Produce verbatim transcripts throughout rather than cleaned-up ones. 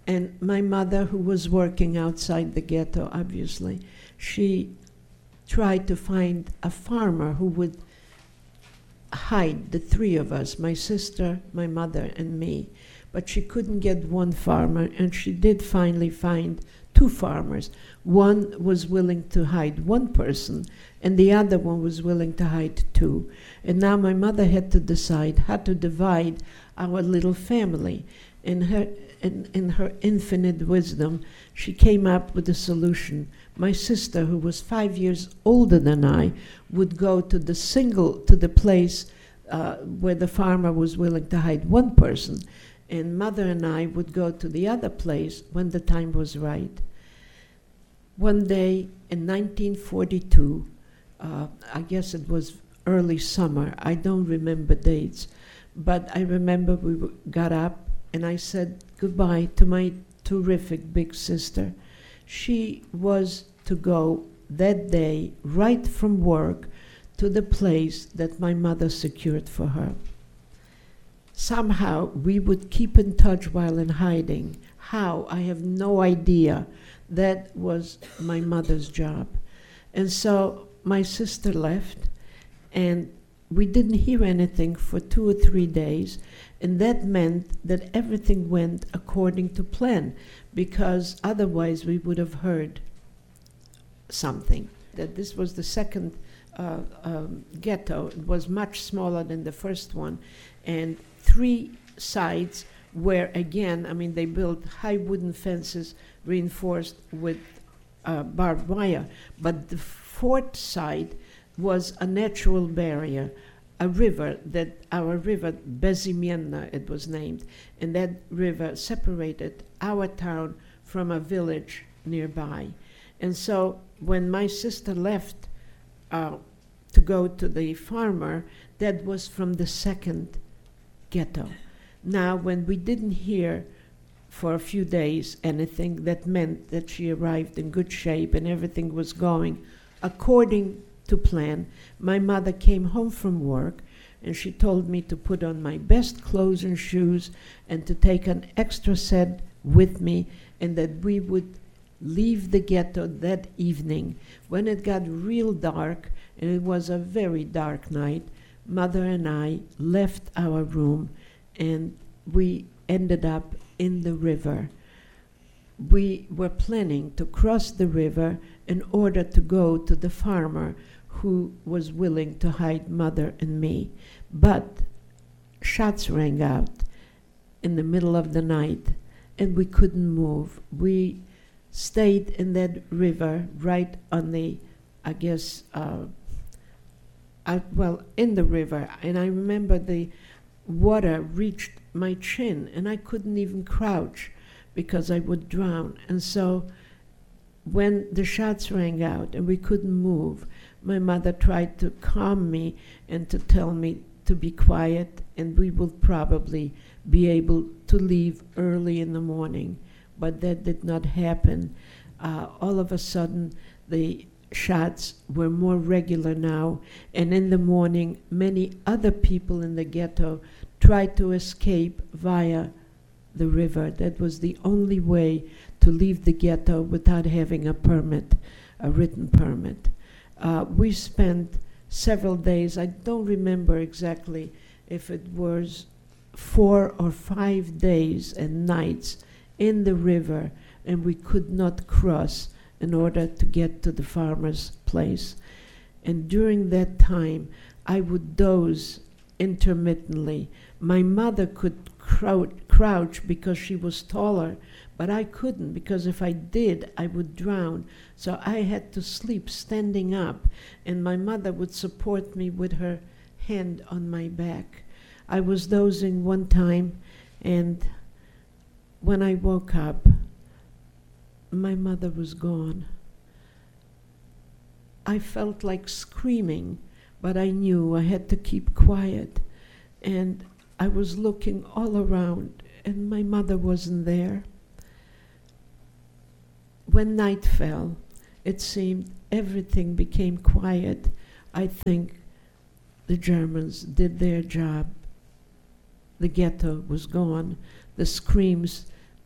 And my mother, who was working outside the ghetto, obviously, she tried to find a farmer who would hide the three of us, my sister, my mother, and me. But she couldn't get one farmer, and she did finally find two farmers. One was willing to hide one person, and the other one was willing to hide two. And now my mother had to decide how to divide our little family. In her, in, in her infinite wisdom, she came up with a solution. My sister, who was five years older than I, would go to the single, to the place uh, where the farmer was willing to hide one person, and Mother and I would go to the other place when the time was right. One day in nineteen forty-two, uh, I guess it was early summer, I don't remember dates, but I remember we w- got up and I said goodbye to my terrific big sister. She was to go that day right from work to the place that my mother secured for her. Somehow we would keep in touch while in hiding. How? I have no idea. That was my mother's job. And so my sister left, and we didn't hear anything for two or three days, and that meant that everything went according to plan, because otherwise we would have heard something. That this was the second uh, um, ghetto. It was much smaller than the first one, and three sides where, again, I mean, they built high wooden fences reinforced with uh, barbed wire, but the fourth side was a natural barrier, a river that, our river, Bezimienna, it was named, and that river separated our town from a village nearby. And so when my sister left uh, to go to the farmer, that was from the second ghetto. Now, when we didn't hear for a few days anything, that meant that she arrived in good shape and everything was going according to plan. My mother came home from work and she told me to put on my best clothes and shoes and to take an extra set with me, and that we would leave the ghetto that evening. When it got real dark, and it was a very dark night, Mother and I left our room and we ended up in the river. We were planning to cross the river in order to go to the farmer who was willing to hide Mother and me. But shots rang out in the middle of the night and we couldn't move. We stayed in that river right on the, I guess, uh, uh, well, in the river. And I remember the water reached my chin and I couldn't even crouch because I would drown. And so when the shots rang out and we couldn't move, my mother tried to calm me and to tell me to be quiet and we will probably be able to leave early in the morning. But that did not happen. Uh, all of a sudden, the shots were more regular now, and in the morning, many other people in the ghetto tried to escape via the river. That was the only way to leave the ghetto without having a permit, a written permit. Uh, we spent several days, I don't remember exactly if it was four or five days and nights in the river, and we could not cross in order to get to the farmer's place. And during that time, I would doze intermittently. My mother could crouch, crouch because she was taller, but I couldn't, because if I did, I would drown. So I had to sleep standing up, and my mother would support me with her hand on my back. I was dozing one time, and when I woke up, my mother was gone. I felt like screaming, but I knew I had to keep quiet. And I was looking all around, and my mother wasn't there. When night fell, it seemed everything became quiet. I think the Germans did their job. The ghetto was gone. The screams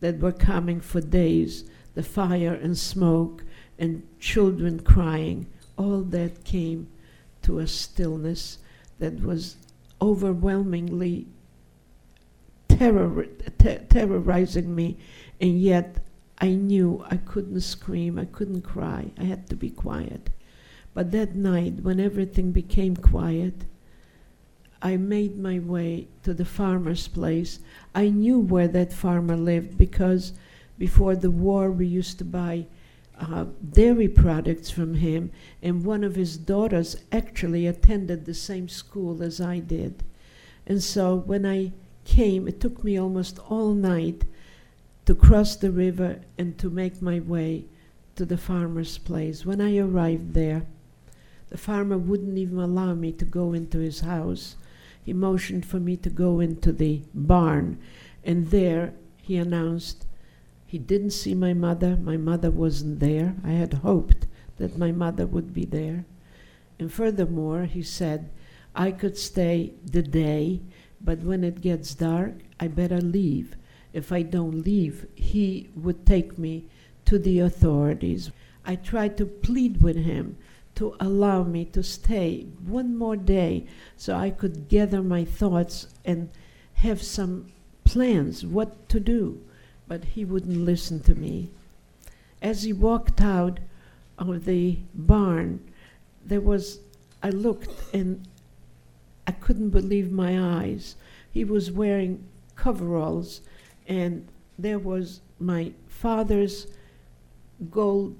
that were coming for days, the fire and smoke and children crying, all that came to a stillness that was overwhelmingly terror, ter- terrorizing me, and yet I knew I couldn't scream, I couldn't cry, I had to be quiet. But that night, when everything became quiet, I made my way to the farmer's place. I knew where that farmer lived because before the war we used to buy uh, dairy products from him, and one of his daughters actually attended the same school as I did. And so when I came, it took me almost all night to cross the river and to make my way to the farmer's place. When I arrived there, the farmer wouldn't even allow me to go into his house. He motioned for me to go into the barn, and there he announced he didn't see my mother. My mother wasn't there. I had hoped that my mother would be there. And furthermore, he said, I could stay the day, but when it gets dark, I better leave. If I don't leave, he would take me to the authorities. I tried to plead with him to allow me to stay one more day so I could gather my thoughts and have some plans what to do, but he wouldn't listen to me. As he walked out of the barn, there was, I looked and I couldn't believe my eyes. He was wearing coveralls, and there was my father's gold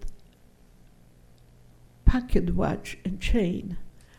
pocket watch and chain.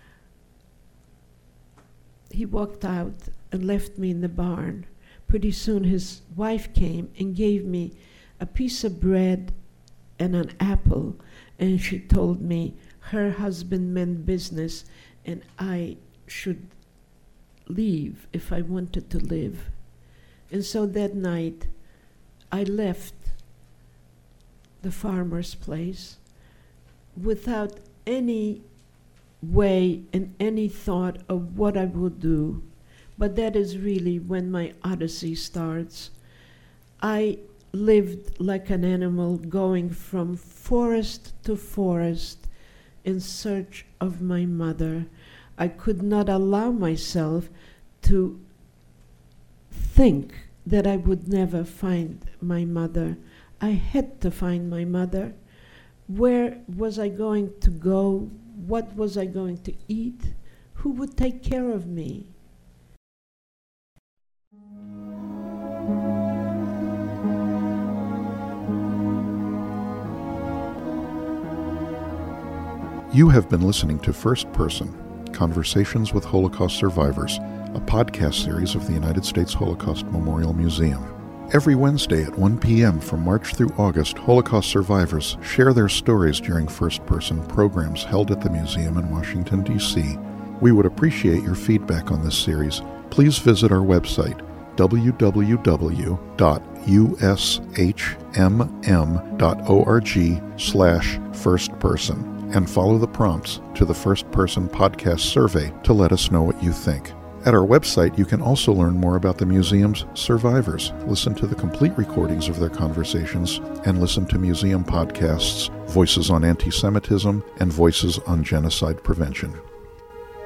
He walked out and left me in the barn. Pretty soon his wife came and gave me a piece of bread and an apple, and she told me her husband meant business and I should leave if I wanted to live. And so that night I left the farmer's place without any way and any thought of what I would do. But that is really when my odyssey starts. I lived like an animal going from forest to forest in search of my mother. I could not allow myself to think that I would never find my mother. I had to find my mother. Where was I going to go? What was I going to eat? Who would take care of me? You have been listening to First Person, Conversations with Holocaust Survivors, a podcast series of the United States Holocaust Memorial Museum. Every Wednesday at one p.m. from March through August, Holocaust survivors share their stories during first-person programs held at the museum in Washington, D C We would appreciate your feedback on this series. Please visit our website, w w w dot u s h m m dot org slash first person, and follow the prompts to the First Person Podcast survey to let us know what you think. At our website, you can also learn more about the museum's survivors, listen to the complete recordings of their conversations, and listen to museum podcasts, Voices on Anti-Semitism and Voices on Genocide Prevention.